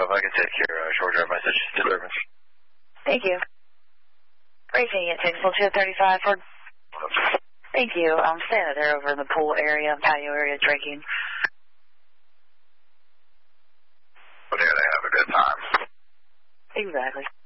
if I can take your short drive message disturbance. Thank you. Racing at Texas 235 for... Thank you. I'm standing there over in the pool area, patio area, drinking. We're there to have a good time. Exactly.